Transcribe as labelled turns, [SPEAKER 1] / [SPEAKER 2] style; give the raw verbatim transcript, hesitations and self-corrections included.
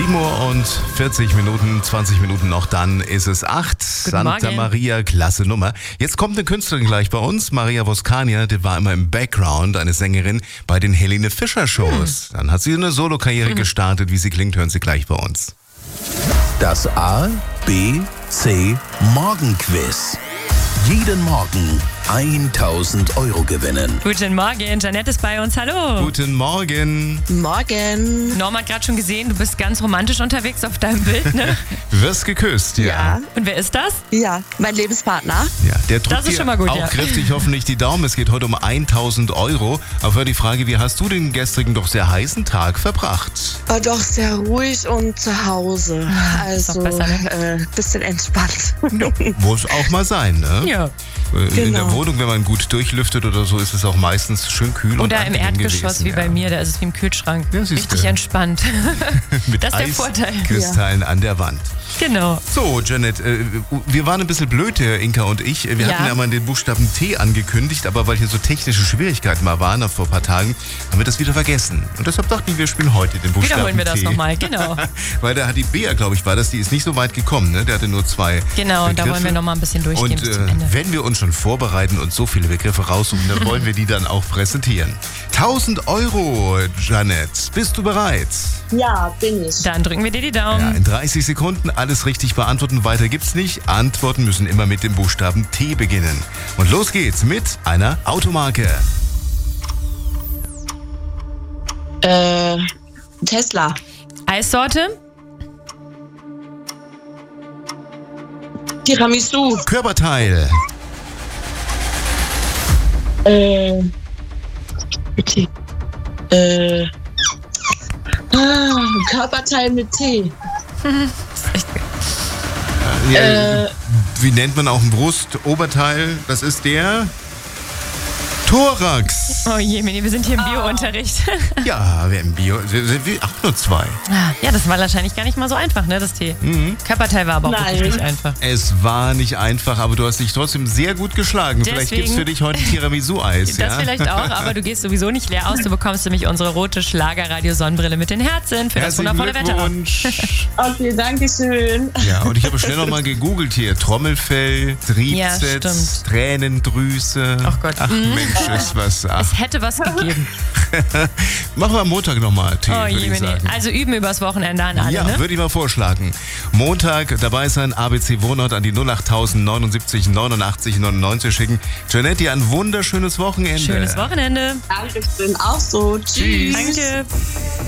[SPEAKER 1] sieben Uhr und vierzig Minuten, zwanzig Minuten noch, dann ist es acht.
[SPEAKER 2] Guten
[SPEAKER 1] Santa
[SPEAKER 2] Morgen.
[SPEAKER 1] Maria, klasse Nummer. Jetzt kommt eine Künstlerin gleich bei uns, Maria Voskania, die war immer im Background, eine Sängerin bei den Helene Fischer Shows. Hm. Dann hat sie eine Solokarriere hm. gestartet, wie sie klingt, hören Sie gleich bei uns.
[SPEAKER 3] Das A, B, C Morgenquiz. Jeden Morgen tausend Euro gewinnen.
[SPEAKER 2] Guten Morgen, Janette ist bei uns, hallo.
[SPEAKER 1] Guten Morgen.
[SPEAKER 4] Morgen.
[SPEAKER 2] Norma hat gerade schon gesehen, du bist ganz romantisch unterwegs auf deinem Bild, ne?
[SPEAKER 1] Du wirst geküsst, ja.
[SPEAKER 4] Ja.
[SPEAKER 2] Und wer ist das?
[SPEAKER 4] Ja, mein Lebenspartner.
[SPEAKER 1] Ja, der drückt
[SPEAKER 2] Das ist
[SPEAKER 1] dir
[SPEAKER 2] schon mal gut,
[SPEAKER 1] auch
[SPEAKER 2] ja.
[SPEAKER 1] kräftig hoffentlich die Daumen. Es geht heute um tausend Euro. Aber die Frage, wie hast du den gestrigen doch sehr heißen Tag verbracht?
[SPEAKER 4] War doch sehr ruhig und zu Hause.
[SPEAKER 2] ist doch
[SPEAKER 4] Also
[SPEAKER 2] besser, ne?
[SPEAKER 4] äh, bisschen entspannt.
[SPEAKER 1] Muss auch mal sein, ne?
[SPEAKER 2] Ja.
[SPEAKER 1] In
[SPEAKER 4] Genau.
[SPEAKER 1] der Wohnung, wenn man gut durchlüftet oder so, ist es auch meistens schön kühl und
[SPEAKER 2] Oder im
[SPEAKER 1] angenehm
[SPEAKER 2] Erdgeschoss
[SPEAKER 1] gewesen,
[SPEAKER 2] wie
[SPEAKER 1] ja.
[SPEAKER 2] bei mir, da ist es wie im Kühlschrank.
[SPEAKER 1] Ja, siehst
[SPEAKER 2] Richtig
[SPEAKER 1] du.
[SPEAKER 2] entspannt.
[SPEAKER 1] Mit
[SPEAKER 2] Das ist der Vorteil.
[SPEAKER 1] Eiskristallen an der Wand.
[SPEAKER 2] Genau.
[SPEAKER 1] So, Janet, äh, wir waren ein bisschen blöd, der Inka und ich. Wir
[SPEAKER 2] Ja.
[SPEAKER 1] hatten ja mal den Buchstaben T angekündigt, aber weil hier so technische Schwierigkeiten mal waren vor ein paar Tagen, haben wir das wieder vergessen. Und deshalb dachten wir, wir spielen heute den Buchstaben
[SPEAKER 2] Wiederholen wir das
[SPEAKER 1] T.
[SPEAKER 2] nochmal, genau.
[SPEAKER 1] Weil da hat die Bea, glaube ich, war das, die ist nicht so weit gekommen, ne? Der hatte nur zwei
[SPEAKER 2] Genau, und da
[SPEAKER 1] Begriffe.
[SPEAKER 2] wollen wir nochmal ein bisschen durchgehen
[SPEAKER 1] Und
[SPEAKER 2] bis
[SPEAKER 1] äh,
[SPEAKER 2] zum Ende.
[SPEAKER 1] wenn wir uns schon vorbereiten und so viele Begriffe raussuchen, dann wollen wir die dann auch präsentieren. tausend Euro, Janet. Bist du bereit?
[SPEAKER 4] Ja, bin ich.
[SPEAKER 2] Dann drücken wir dir die Daumen.
[SPEAKER 1] Ja, in dreißig Sekunden alles richtig beantworten. Weiter gibt's nicht. Antworten müssen immer mit dem Buchstaben T beginnen. Und los geht's mit einer Automarke.
[SPEAKER 4] Äh, Tesla.
[SPEAKER 2] Eissorte,
[SPEAKER 4] Tiramisu.
[SPEAKER 1] Körperteil.
[SPEAKER 4] Äh, T. Äh, ah, Körperteil mit T.
[SPEAKER 1] Ja,
[SPEAKER 4] Äh.
[SPEAKER 1] Wie nennt man auch ein Brust-Oberteil? Das ist der Thorax.
[SPEAKER 2] oh je, Mini, wir sind hier im Biounterricht.
[SPEAKER 1] Ja, wir im Bio sind wir auch nur zwei.
[SPEAKER 2] Ja, das war wahrscheinlich gar nicht mal so einfach, ne, das T.
[SPEAKER 1] Mhm.
[SPEAKER 2] Körperteil war aber auch
[SPEAKER 4] Nein.
[SPEAKER 2] wirklich nicht einfach.
[SPEAKER 1] Es war nicht einfach, aber du hast dich trotzdem sehr gut geschlagen. Vielleicht
[SPEAKER 2] Deswegen-
[SPEAKER 1] gibt's für dich heute Tiramisu-Eis.
[SPEAKER 2] Das
[SPEAKER 1] ja?
[SPEAKER 2] vielleicht auch, aber du gehst sowieso nicht leer aus. Du bekommst nämlich unsere rote Schlagerradio-Sonnenbrille mit den Herzen für das
[SPEAKER 1] Herzlichen
[SPEAKER 2] wundervolle Wetter.
[SPEAKER 1] Glückwunsch.
[SPEAKER 4] Okay, danke schön.
[SPEAKER 1] Ja, und ich habe schnell nochmal gegoogelt hier. Trommelfell,
[SPEAKER 2] Ja,
[SPEAKER 1] Triebsitz,
[SPEAKER 2] stimmt.
[SPEAKER 1] Tränendrüse.
[SPEAKER 2] Ach Gott.
[SPEAKER 1] Ach Mensch, ist was. Ach.
[SPEAKER 2] Es hätte was gegeben.
[SPEAKER 1] Machen wir am Montag nochmal Tee,
[SPEAKER 2] Oh
[SPEAKER 1] würde
[SPEAKER 2] je,
[SPEAKER 1] ich
[SPEAKER 2] Mini.
[SPEAKER 1] sagen.
[SPEAKER 2] Also üben übers Wochenende an alle,
[SPEAKER 1] Ja,
[SPEAKER 2] ne?
[SPEAKER 1] würde ich mal vorschlagen. Montag dabei sein, A B C Wohnort an die null acht neunundsiebzig neunundachtzig neunundneunzig schicken. Janette, dir ein wunderschönes Wochenende.
[SPEAKER 2] Schönes Wochenende.
[SPEAKER 4] Dankeschön, auch so. Tschüss.
[SPEAKER 2] Danke.